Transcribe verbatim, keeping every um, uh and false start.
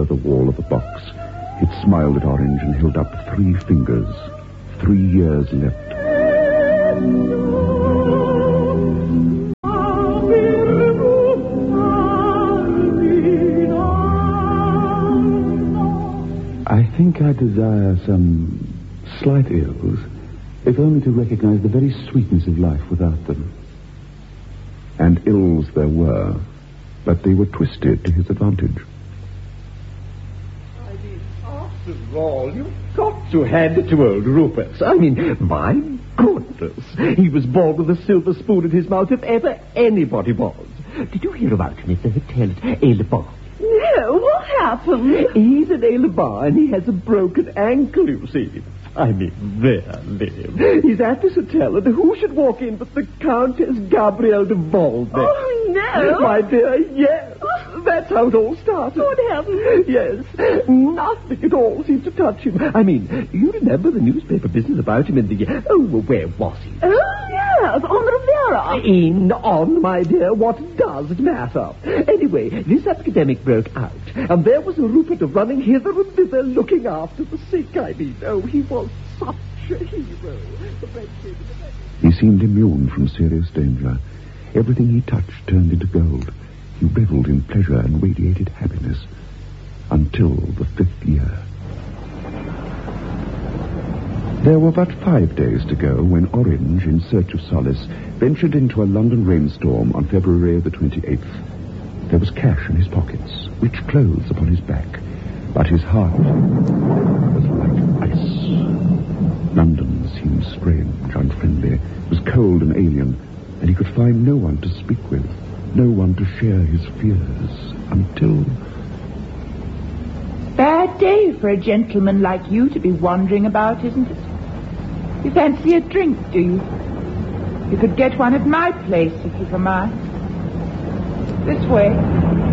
further wall of the box. It smiled at Orange and held up three fingers. Three years left. I think I desire some slight ills, if only to recognize the very sweetness of life without them. And ills there were, but they were twisted to his advantage. I mean, after all, you've got to hand it to old Rupert. I mean, my goodness. He was born with a silver spoon in his mouth, if ever anybody was. Did you hear about him at the hotel at Aylebon? No, what happened? He's at Aylebon, and he has a broken ankle, you see. I mean, there, Liv. He's at this hotel, and who should walk in but the Countess Gabrielle de Volbeck? Oh, no. My dear, yes. That's how it all started. Good heavens. Yes. Nothing at all seemed to touch him. I mean, you remember the newspaper business about him in the... Oh, where was he? Oh, yes, on the Riviera. In, on, my dear. What does it matter? Anyway, this epidemic broke out, and there was a Rupert running hither and thither looking after the sick. I mean, oh, he was such a hero. The French did it. He seemed immune from serious danger. Everything he touched turned into gold. He reveled in pleasure and radiated happiness until the fifth year. There were but five days to go when Orange, in search of solace, ventured into a London rainstorm on February the twenty-eighth. There was cash in his pockets, rich clothes upon his back, but his heart was like ice. London seemed strange, unfriendly, was cold and alien, and he could find no one to speak with, no one to share his fears, until... Bad day for a gentleman like you to be wandering about, isn't it? You fancy a drink, do you? You could get one at my place if you were mine. This way.